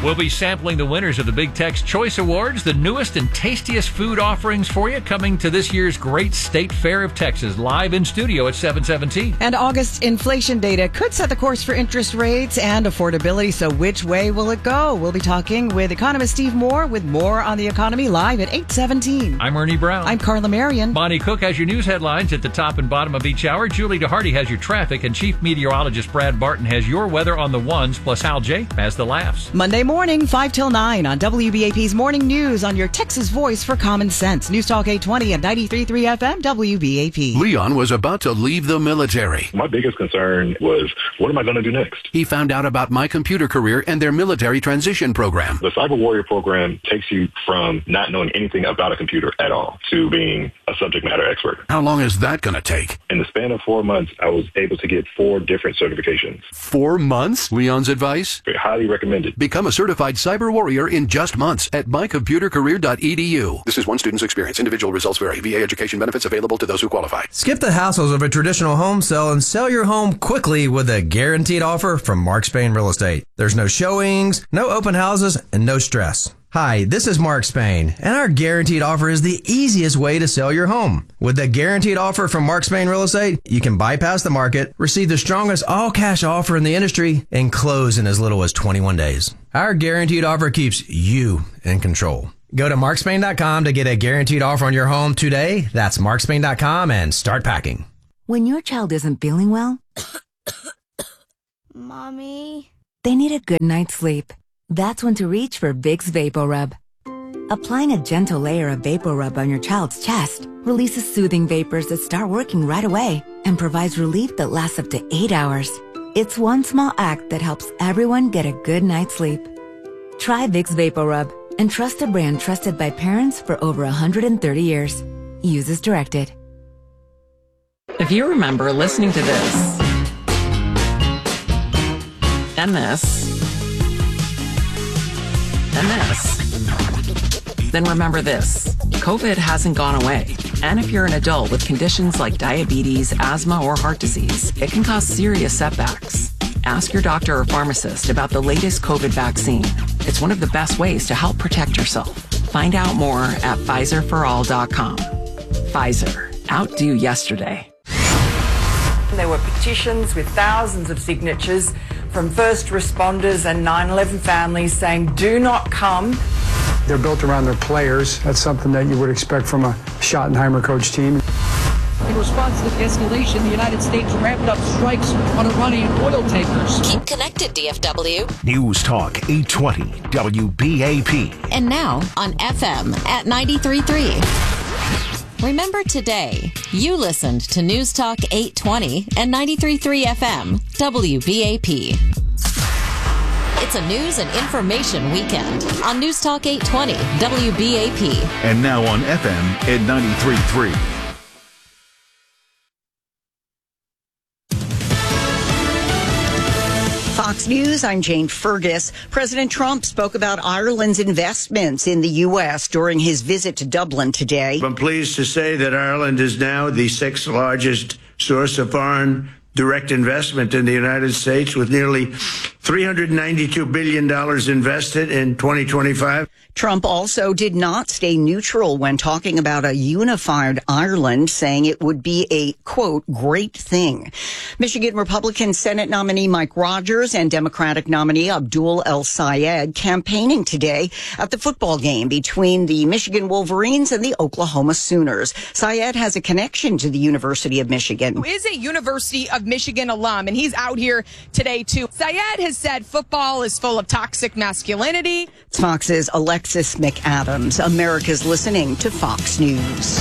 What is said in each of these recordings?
We'll be sampling the winners of the Big Tex Choice Awards, the newest and tastiest food offerings for you, coming to this year's Great State Fair of Texas, live in studio at 7:17. And August inflation data could set the course for interest rates and affordability. So which way will it go? We'll be talking with economist Steve Moore with more on the economy live at 8:17. I'm Ernie Brown. I'm Carla Marion. Bonnie Cook has your news headlines at the top and bottom of each hour. Julie DeHarty has your traffic, and Chief Meteorologist Brad Barton has your weather on the ones, plus Hal J has the laughs. Monday morning, 5 till 9 on WBAP's Morning News on your Texas voice for common sense. News Talk 820 and 93.3 FM WBAP. Leon was about to leave the military. My biggest concern was, what am I going to do next? He found out about My Computer Career and their military transition program. The Cyber Warrior program takes you from not knowing anything about a computer at all to being a subject matter expert. How long is that going to take? In the span of 4 months, I was able to get 4 different certifications. 4 months? Leon's advice? Highly recommended. Become a certified cyber warrior in just months at mycomputercareer.edu. This is one student's experience. Individual results vary. VA education benefits available to those who qualify. Skip the hassles of a traditional home sale and sell your home quickly with a guaranteed offer from Mark Spain Real Estate. There's no showings, no open houses, and no stress. Hi, this is Mark Spain, and our guaranteed offer is the easiest way to sell your home. With the guaranteed offer from Mark Spain Real Estate, you can bypass the market, receive the strongest all-cash offer in the industry, and close in as little as 21 days. Our guaranteed offer keeps you in control. Go to markspain.com to get a guaranteed offer on your home today. That's markspain.com and start packing. When your child isn't feeling well, Mommy, they need a good night's sleep. That's when to reach for Vicks VapoRub. Applying a gentle layer of VapoRub on your child's chest releases soothing vapors that start working right away and provides relief that lasts up to 8 hours. It's one small act that helps everyone get a good night's sleep. Try Vicks VapoRub and trust a brand trusted by parents for over 130 years. Use as directed. If you remember listening to this and this and this, then remember this. COVID hasn't gone away. And if you're an adult with conditions like diabetes, asthma, or heart disease, it can cause serious setbacks. Ask your doctor or pharmacist about the latest COVID vaccine. It's one of the best ways to help protect yourself. Find out more at PfizerForAll.com. Pfizer. Outdo yesterday. There were petitions with thousands of signatures from first responders and 9/11 families saying, do not come. They're built around their players. That's something that you would expect from a Schottenheimer coach team. In response to the escalation, the United States ramped up strikes on Iranian oil tankers. Keep connected, DFW. News Talk 820 WBAP. And now on FM at 93.3. Remember today, you listened to News Talk 820 and 93.3 FM, WBAP. It's a news and information weekend on News Talk 820, WBAP. And now on FM at 93.3. Fox News, I'm Jane Fergus. President Trump spoke about Ireland's investments in the U.S. during his visit to Dublin today. I'm pleased to say that Ireland is now the 6th largest source of foreign direct investment in the United States, with nearly $392 billion invested in 2025. Trump also did not stay neutral when talking about a unified Ireland, saying it would be a, quote, great thing. Michigan Republican Senate nominee Mike Rogers and Democratic nominee Abdul El Sayed campaigning today at the football game between the Michigan Wolverines and the Oklahoma Sooners. Sayed has a connection to the University of Michigan. Who is a University of Michigan alum, and he's out here today, too. Sayed has said football is full of toxic masculinity. It's Fox's Alexis McAdams. America's listening to Fox News.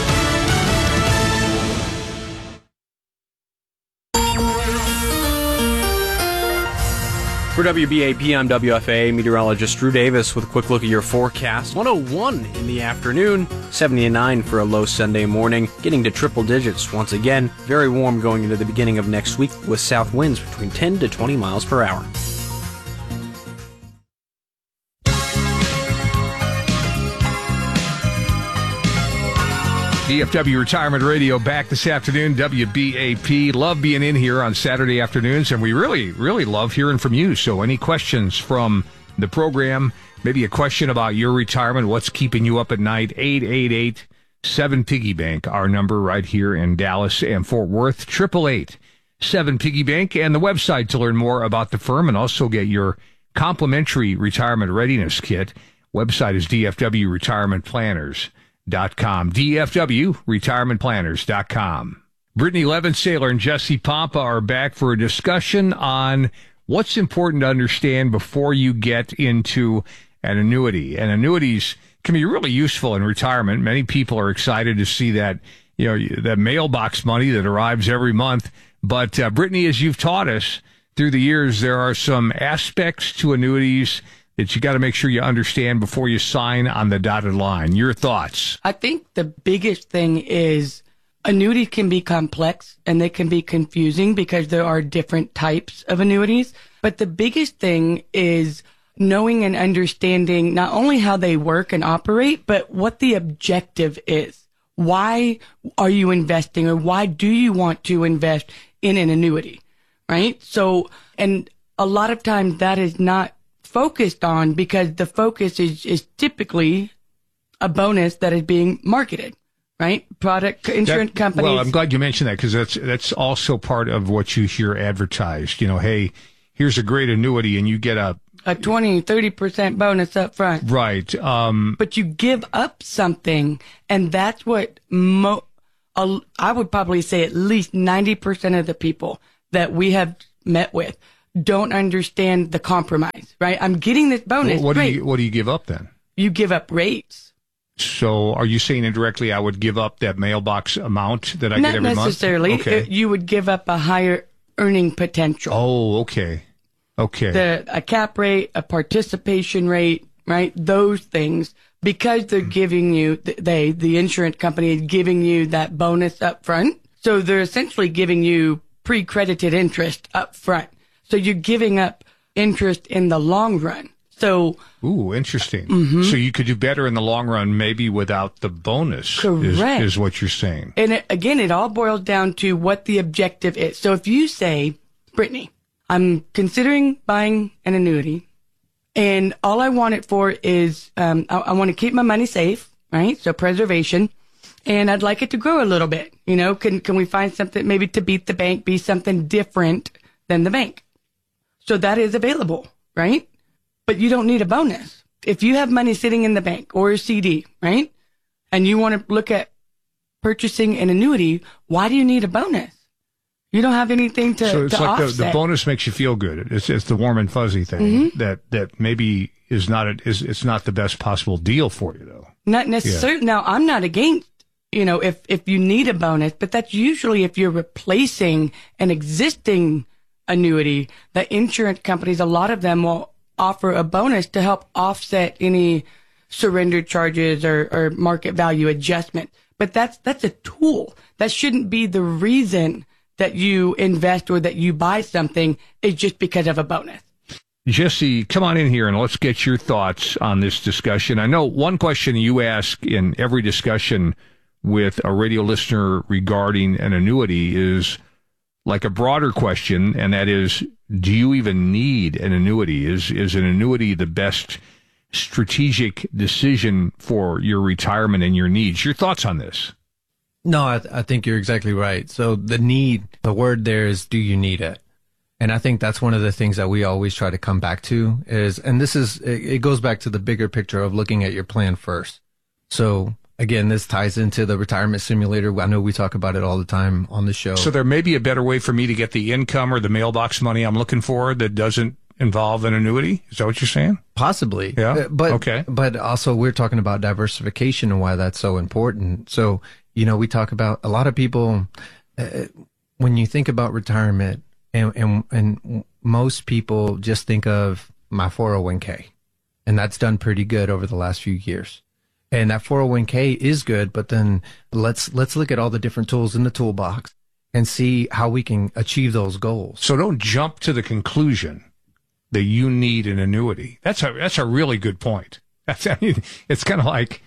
For WBAP, I'm WFA meteorologist Drew Davis with a quick look at your forecast. 101 in the afternoon, 79 for a low Sunday morning, getting to triple digits once again. Very warm going into the beginning of next week with south winds between 10 to 20 miles per hour. DFW Retirement Radio back this afternoon, WBAP. Love being in here on Saturday afternoons, and we really, really love hearing from you. So any questions from the program. Maybe a question about your retirement, what's keeping you up at night. 888-7 Piggy Bank, our number right here in Dallas and Fort Worth. 888-7 Piggy Bank, and the website to learn more about the firm and also get your complimentary retirement readiness kit. Website is dfwretirementplanners.com. dfwretirementplanners.com. Brittany Levensaler and Jesse Pompa are back for a discussion on what's important to understand before you get into an annuity. And annuities can be really useful in retirement. Many people are excited to see that, that mailbox money that arrives every month. But Brittany, as you've taught us through the years, there are some aspects to annuities that you got to make sure you understand before you sign on the dotted line. Your thoughts? I think the biggest thing is annuities can be complex and they can be confusing because there are different types of annuities. But the biggest thing is knowing and understanding not only how they work and operate, but what the objective is. Why are you investing, or why do you want to invest in an annuity, right? So, and a lot of times that is not focused on because the focus is typically a bonus that is being marketed. Right? Insurance companies. Well, I'm glad you mentioned that because that's also part of what you hear advertised. Hey, here's a great annuity and you get a 20-30% bonus up front. Right. But you give up something, and that's what I would probably say at least 90% of the people that we have met with don't understand the compromise, right? I'm getting this bonus. What do you give up then? You give up rates. So are you saying indirectly I would give up that mailbox amount that I get every month? Not necessarily. Okay. You would give up a higher earning potential. Oh, okay. Okay. A cap rate, a participation rate, right? Those things, because they're giving you, the insurance company is giving you that bonus up front. So they're essentially giving you pre-credited interest up front. So you're giving up interest in the long run. So, ooh, interesting. Mm-hmm. So you could do better in the long run, maybe without the bonus. Correct. Is what you're saying. And it all boils down to what the objective is. So if you say, Brittany, I'm considering buying an annuity, and all I want it for is I want to keep my money safe, right? So preservation, and I'd like it to grow a little bit. Can we find something maybe to beat the bank, be something different than the bank? So that is available, right? But you don't need a bonus. If you have money sitting in the bank or a CD, right, and you want to look at purchasing an annuity, why do you need a bonus? You don't have anything to So it's like offset. the bonus makes you feel good. It's the warm and fuzzy thing that maybe is not it's not the best possible deal for you though. Not necessarily. Yeah. Now I'm not against if you need a bonus, but that's usually if you're replacing an existing annuity. The insurance companies, a lot of them will offer a bonus to help offset any surrender charges or market value adjustment. But that's a tool. That shouldn't be the reason that you invest or that you buy something. Is just because of a bonus. Jesse, come on in here and let's get your thoughts on this discussion. I know one question you ask in every discussion with a radio listener regarding an annuity is like a broader question, and that is, do you even need an annuity? Is an annuity the best strategic decision for your retirement and your needs? Your thoughts on this? No, I think you're exactly right. So the word there is, do you need it? And I think that's one of the things that we always try to come back to it goes back to the bigger picture of looking at your plan first. So again, this ties into the retirement simulator. I know we talk about it all the time on the show. So there may be a better way for me to get the income or the mailbox money I'm looking for that doesn't involve an annuity? Is that what you're saying? Possibly. Yeah. But also we're talking about diversification and why that's so important. So, we talk about a lot of people, when you think about retirement and most people just think of my 401k, and that's done pretty good over the last few years. And that 401k is good, but then let's look at all the different tools in the toolbox and see how we can achieve those goals. So don't jump to the conclusion that you need an annuity. That's a really good point. It's kind of like,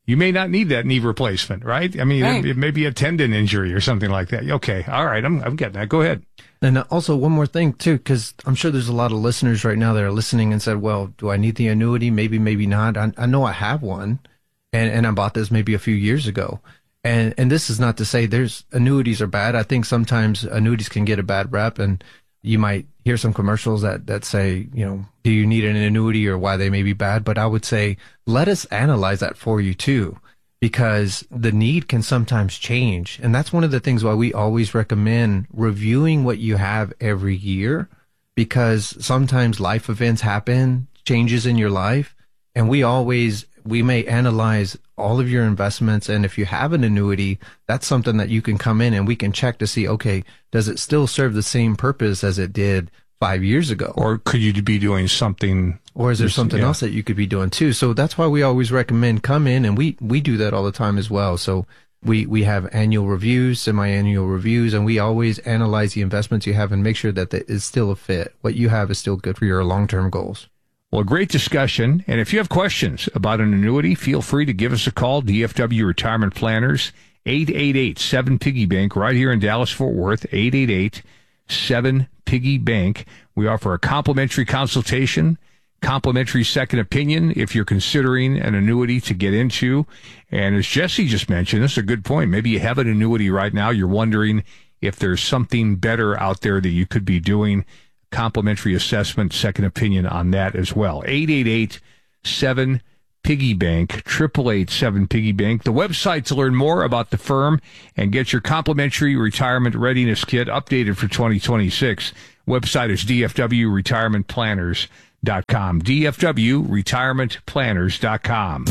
you may not need that knee replacement, right? I mean, Right. it may be a tendon injury or something like that. Okay. All right. I'm getting that. Go ahead. And also one more thing too, because I'm sure there's a lot of listeners right now that are listening and said, well, do I need the annuity? Maybe, maybe not. I know I have one and I bought this maybe a few years ago. And this is not to say annuities are bad. I think sometimes annuities can get a bad rep, and you might hear some commercials that say, do you need an annuity or why they may be bad? But I would say, let us analyze that for you too, because the need can sometimes change. And that's one of the things why we always recommend reviewing what you have every year, because sometimes life events happen, changes in your life. And we may analyze all of your investments. And if you have an annuity, that's something that you can come in and we can check to see, okay, does it still serve the same purpose as it did 5 years ago? Or could you be doing something? Or is there something else that you could be doing too? So that's why we always recommend come in, and we do that all the time as well. So we have annual reviews, semi-annual reviews, and we always analyze the investments you have and make sure that it is still a fit. What you have is still good for your long-term goals. Well, a great discussion. And if you have questions about an annuity, feel free to give us a call. DFW Retirement Planners, 888-7-PIGGY-BANK, right here in Dallas-Fort Worth, 888-7-PIGGY-BANK. We offer a complimentary consultation, complimentary second opinion if you're considering an annuity to get into. And as Jesse just mentioned, this is a good point. Maybe you have an annuity right now. You're wondering if there's something better out there that you could be doing. Complimentary assessment, second opinion on that as well. 888-7-PIGGY-BANK, 888-7-PIGGY-BANK. The website to learn more about the firm and get your complimentary retirement readiness kit updated for 2026. Website is dfwretirementplanners.com. dfwretirementplanners.com.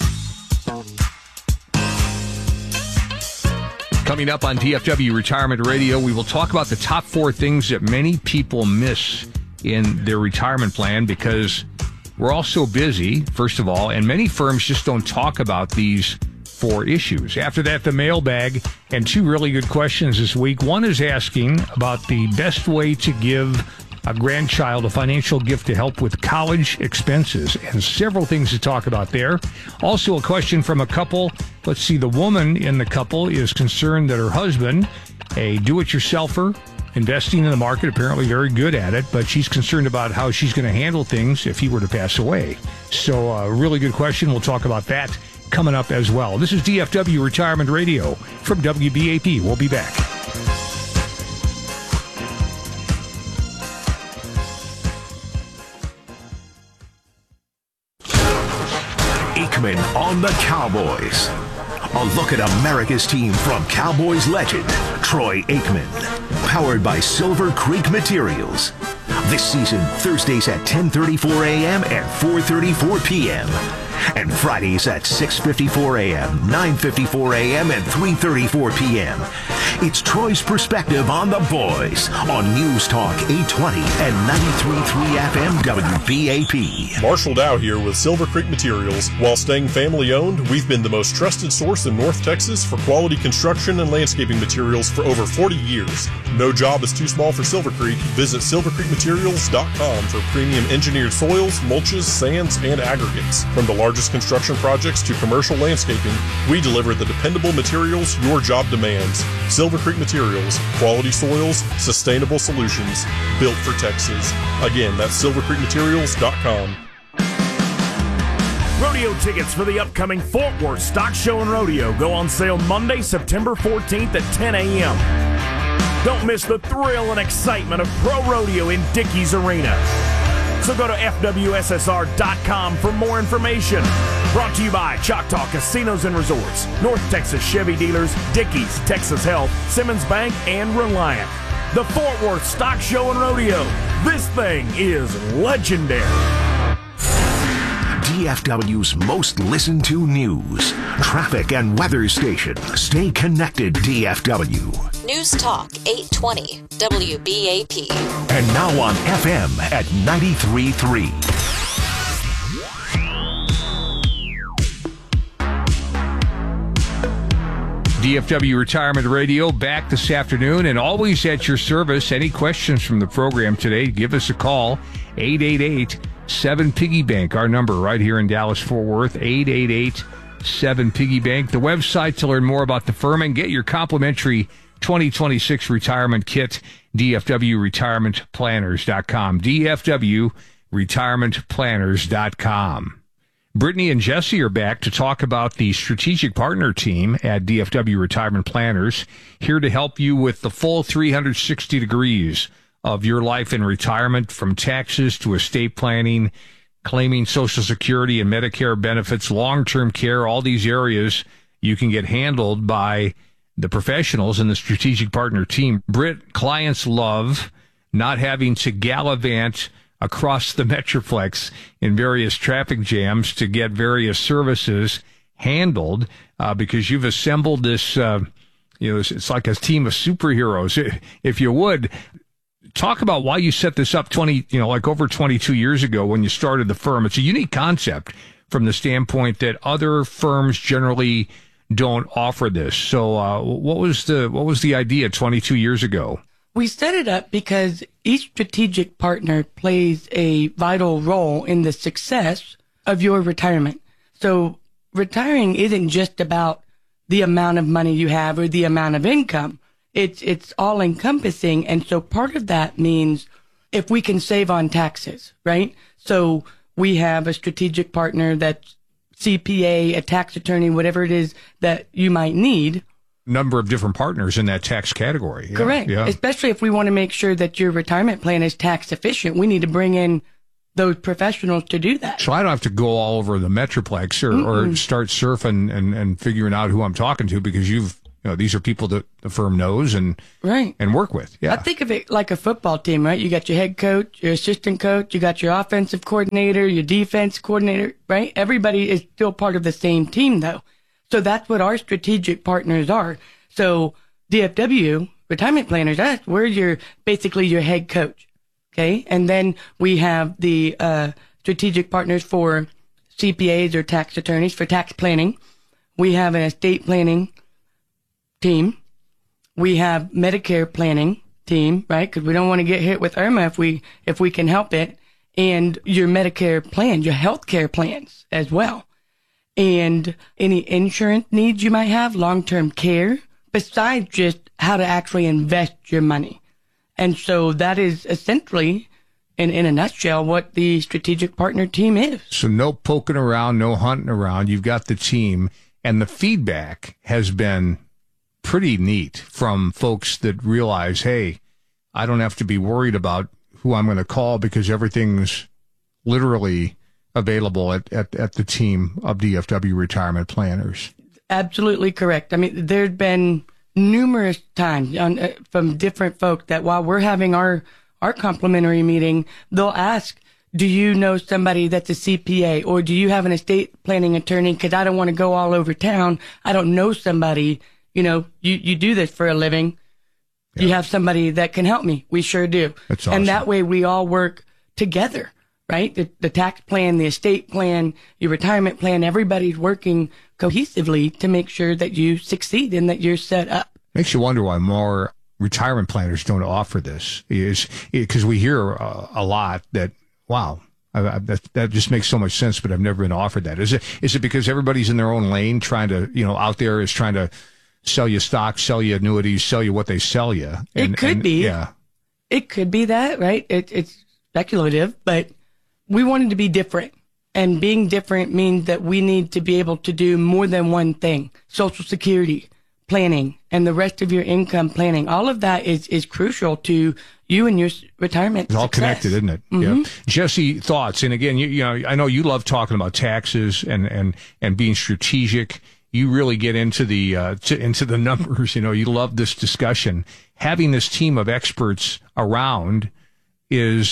Coming up on DFW Retirement Radio, we will talk about the top 4 things that many people miss in their retirement plan because we're all so busy, first of all, and many firms just don't talk about these 4 issues. After that, the mailbag and 2 really good questions this week. One is asking about the best way to give a grandchild a financial gift to help with college expenses, and several things to talk about there. Also a question from a couple. Let's see, the woman in the couple is concerned that her husband, a do-it-yourselfer, investing in the market, apparently very good at it, but she's concerned about how she's going to handle things if he were to pass away. So a really good question. We'll talk about that coming up as well. This is DFW Retirement Radio from WBAP. We'll be back. Aikman on the Cowboys. A look at America's team from Cowboys legend, Troy Aikman. Powered by Silver Creek Materials. This season, Thursdays at 10:34 a.m. and 4:34 p.m. And Fridays at 6:54 a.m., 9:54 a.m., and 3:34 p.m. It's Troy's perspective on the boys on News Talk 820 and 93.3 FM WBAP. Marshall Dow here with Silver Creek Materials. While staying family-owned, we've been the most trusted source in North Texas for quality construction and landscaping materials for over 40 years. No job is too small for Silver Creek. Visit silvercreekmaterials.com for premium engineered soils, mulches, sands, and aggregates. From the largest construction projects to commercial landscaping, we deliver the dependable materials your job demands. Silver Creek Materials, quality soils, sustainable solutions, built for Texas. Again, that's silvercreekmaterials.com. Rodeo tickets for the upcoming Fort Worth Stock Show and Rodeo go on sale Monday, September 14th at 10 a.m. Don't miss the thrill and excitement of pro rodeo in Dickies Arena. So go to FWSSR.com for more information. Brought to you by Choctaw Casinos and Resorts, North Texas Chevy Dealers, Dickies, Texas Health, Simmons Bank, and Reliant. The Fort Worth Stock Show and Rodeo. This thing is legendary. DFW's most listened to news, traffic, and weather station. Stay connected, DFW. News Talk 820 WBAP. And now on FM at 93.3. DFW Retirement Radio back this afternoon and always at your service. Any questions from the program today, give us a call. 888-7-PIGGY-BANK, our number right here in Dallas-Fort Worth, 7 Piggy Bank. The website to learn more about the firm and get your complimentary 2026 retirement kit, DFWRetirementPlanners.com. DFWRetirementPlanners.com. Brittany and Jesse are back to talk about the strategic partner team at DFW Retirement Planners, here to help you with the full 360 degrees of your life in retirement, from taxes to estate planning, claiming Social Security and Medicare benefits, long-term care, all these areas you can get handled by the professionals in the strategic partner team. Britt, clients love not having to gallivant across the Metroplex in various traffic jams to get various services handled, because you've assembled this, it's like a team of superheroes. If you would, talk about why you set this up over 22 years ago when you started the firm. It's a unique concept from the standpoint that other firms generally don't offer this. So, what was the idea 22 years ago? We set it up because each strategic partner plays a vital role in the success of your retirement. So retiring isn't just about the amount of money you have or the amount of income. It's all encompassing. And so part of that means if we can save on taxes, right? So we have a strategic partner that's CPA, a tax attorney, whatever it is that you might need. Number of different partners in that tax category. Yeah, correct. Yeah. Especially if we want to make sure that your retirement plan is tax efficient, we need to bring in those professionals to do that. So I don't have to go all over the Metroplex or start surfing and figuring out who I'm talking to, because these are people that the firm knows and work with. Yeah. I think of it like a football team, right? You got your head coach, your assistant coach, you got your offensive coordinator, your defense coordinator, right? Everybody is still part of the same team, though. So that's what our strategic partners are. So DFW Retirement Planners, we're basically your head coach. Okay. And then we have the strategic partners for CPAs or tax attorneys for tax planning. We have an estate planning team. We have Medicare planning team, right? Because we don't want to get hit with Irma if we can help it. And your Medicare plan, your health care plans as well. And any insurance needs you might have, long-term care, besides just how to actually invest your money. And so that is essentially, in a nutshell, what the strategic partner team is. So no poking around, no hunting around. You've got the team, and the feedback has been pretty neat from folks that realize, hey, I don't have to be worried about who I'm going to call because everything's literally available at the team of DFW Retirement Planners. Absolutely correct. I mean, there's been numerous times from different folk that while we're having our complimentary meeting, they'll ask, do you know somebody that's a CPA, or do you have an estate planning attorney? Because I don't want to go all over town. I don't know somebody. You do this for a living. Yeah. You have somebody that can help me. We sure do. That's awesome. And that way we all work together. Right? The tax plan, the estate plan, your retirement plan, everybody's working cohesively to make sure that you succeed and that you're set up. Makes you wonder why more retirement planners don't offer this. Because we hear a lot that, wow, that just makes so much sense, but I've never been offered that. Is it because everybody's in their own lane trying to, out there is trying to sell you stocks, sell you annuities, sell you what they sell you? It could be. Yeah. It could be that, right? It's speculative, but we wanted to be different, and being different means that we need to be able to do more than one thing. Social Security planning and the rest of your income planning. All of that is crucial to you and your retirement It's all success. connected, isn't it? Mm-hmm. Yeah. Jesse, thoughts? And again, I know you love talking about taxes and being strategic. You really get into the numbers. You love this discussion. Having this team of experts around is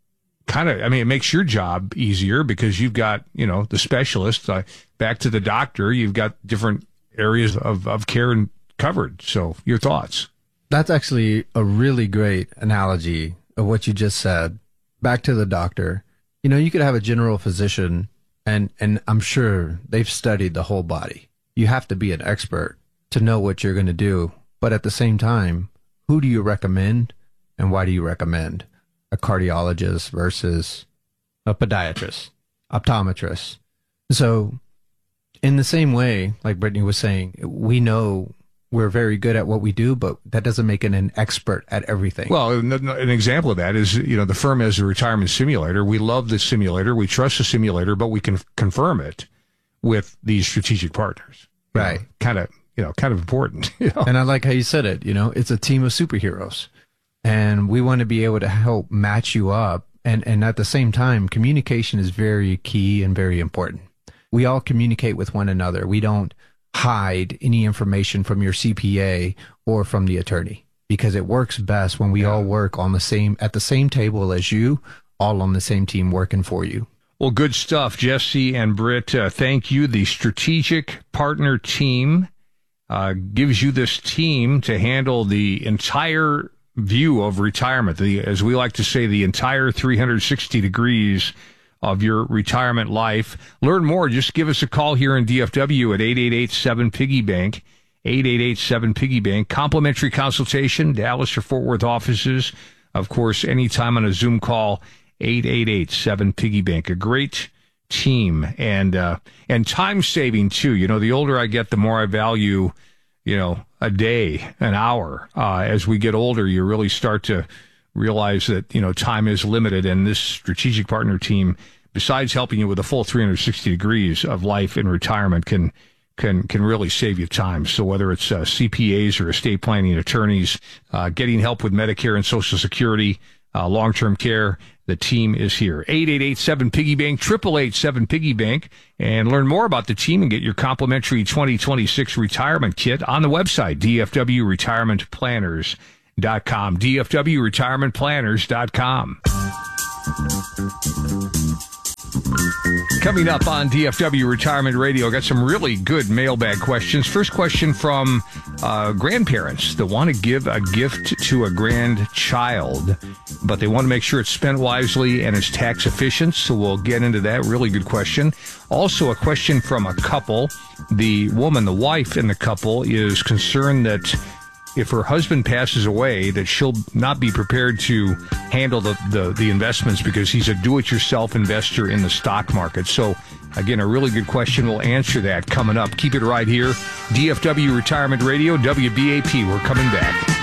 it makes your job easier because you've got, the specialist, back to the doctor, you've got different areas of care covered. So your thoughts? That's actually a really great analogy of what you just said. Back to the doctor. You could have a general physician and I'm sure they've studied the whole body. You have to be an expert to know what you're going to do. But at the same time, who do you recommend and why do you recommend a cardiologist versus a podiatrist, optometrist? So In the same way, like Brittany was saying, we know we're very good at what we do, but that doesn't make it an expert at everything. Well, an example of that is, the firm has a retirement simulator. We love the simulator. We trust the simulator, but we can confirm it with these strategic partners. Right. Kind of important. And I like how you said it, it's a team of superheroes. And we want to be able to help match you up. And at the same time, communication is very key and very important. We all communicate with one another. We don't hide any information from your CPA or from the attorney, because it works best when we all work at the same table as you, all on the same team working for you. Well, good stuff, Jesse and Britt. Thank you. The strategic partner team gives you this team to handle the entire view of retirement, as we like to say, the entire 360 degrees of your retirement life. Learn more. Just give us a call here in DFW at 888-7-PIGGY-BANK, 888-7-PIGGY-BANK. Complimentary consultation, Dallas or Fort Worth offices. Of course, anytime on a Zoom call, 888-7-PIGGY-BANK. A great team and time saving too. The older I get, the more I value, a day, an hour. As we get older, you really start to realize that, time is limited, and this strategic partner team, besides helping you with the full 360 degrees of life in retirement, can really save you time. So whether it's CPAs or estate planning attorneys, getting help with Medicare and Social Security, long-term care, the team is here. 888-7-PIGGY-BANK, 888-7-PIGGY-BANK, and learn more about the team and get your complimentary 2026 retirement kit on the website, DFWRetirementPlanners.com, DFWRetirementPlanners.com. Coming up on DFW Retirement Radio, got some really good mailbag questions. First question from grandparents that want to give a gift to a grandchild, but they want to make sure it's spent wisely and is tax efficient, so we'll get into that. Really good question. Also, a question from a couple. The woman, the wife in the couple, is concerned that if her husband passes away, that she'll not be prepared to handle the investments because he's a do-it-yourself investor in the stock market. So, again, a really good question. We'll answer that coming up. Keep it right here. DFW Retirement Radio, WBAP. We're coming back.